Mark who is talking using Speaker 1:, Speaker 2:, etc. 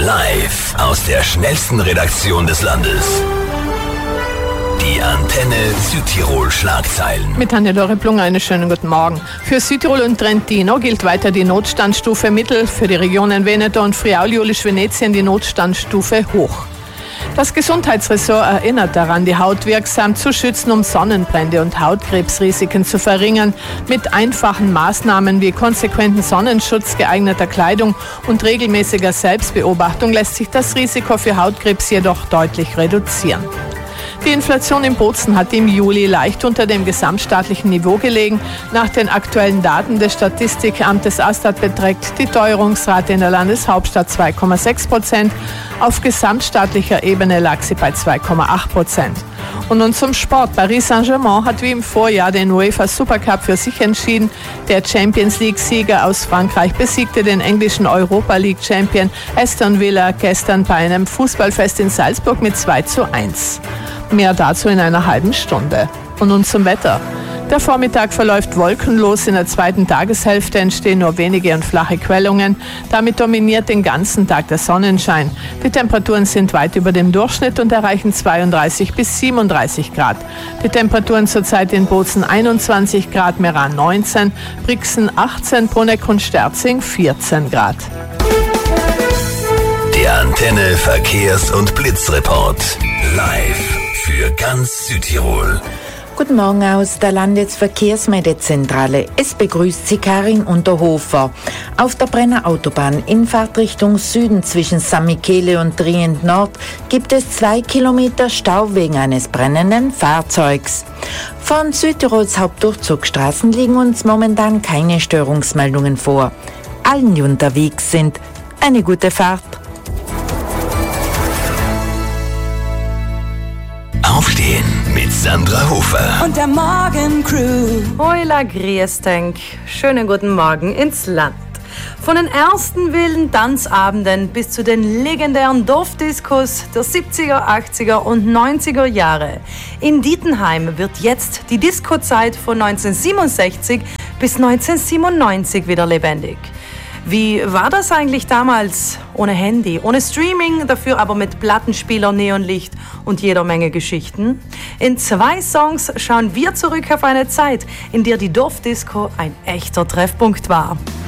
Speaker 1: Live aus der schnellsten Redaktion des Landes. Die Antenne Südtirol Schlagzeilen.
Speaker 2: Mit Hannelore Plunger einen schönen guten Morgen. Für Südtirol und Trentino gilt weiter die Notstandsstufe Mittel, für die Regionen Veneto und Friaul-Julisch-Venetien die Notstandsstufe Hoch. Das Gesundheitsressort erinnert daran, die Haut wirksam zu schützen, um Sonnenbrände und Hautkrebsrisiken zu verringern. Mit einfachen Maßnahmen wie konsequenten Sonnenschutz, geeigneter Kleidung und regelmäßiger Selbstbeobachtung lässt sich das Risiko für Hautkrebs jedoch deutlich reduzieren. Die Inflation in Bozen hat im Juli leicht unter dem gesamtstaatlichen Niveau gelegen. Nach den aktuellen Daten des Statistikamtes Astat beträgt die Teuerungsrate in der Landeshauptstadt 2,6%. Auf gesamtstaatlicher Ebene lag sie bei 2,8%. Und nun zum Sport. Paris Saint-Germain hat wie im Vorjahr den UEFA Supercup für sich entschieden. Der Champions League-Sieger aus Frankreich besiegte den englischen Europa League-Champion Aston Villa gestern bei einem Fußballfest in Salzburg mit 2:1. Mehr dazu in einer halben Stunde. Und nun zum Wetter. Der Vormittag verläuft wolkenlos, in der zweiten Tageshälfte entstehen nur wenige und flache Quellungen. Damit dominiert den ganzen Tag der Sonnenschein. Die Temperaturen sind weit über dem Durchschnitt und erreichen 32 bis 37 Grad. Die Temperaturen zurzeit in Bozen 21 Grad, Meran 19, Brixen 18, Bruneck und Sterzing 14 Grad.
Speaker 1: Der Antenne Verkehrs- und Blitzreport. Live für ganz Südtirol.
Speaker 3: Guten Morgen aus der Landesverkehrsmeldezentrale. Es begrüßt Sie Karin Unterhofer. Auf der Brenner Autobahn in Fahrtrichtung Süden zwischen San Michele und Trient Nord gibt es 2 Kilometer Stau wegen eines brennenden Fahrzeugs. Von Südtirols Hauptdurchzugsstraßen liegen uns momentan keine Störungsmeldungen vor. Allen, die unterwegs sind, eine gute Fahrt.
Speaker 1: Aufstehen mit Sandra Hofer.
Speaker 4: Und der Morgencrew.
Speaker 5: Hola, grüß denk. Schönen guten Morgen ins Land. Von den ersten wilden Tanzabenden bis zu den legendären Dorfdiskos der 70er, 80er und 90er Jahre. In Dietenheim wird jetzt die Diskozeit von 1967 bis 1997 wieder lebendig. Wie war das eigentlich damals? Ohne Handy, ohne Streaming, dafür aber mit Plattenspieler, Neonlicht und jeder Menge Geschichten. In 2 Songs schauen wir zurück auf eine Zeit, in der die Dorfdisco ein echter Treffpunkt war.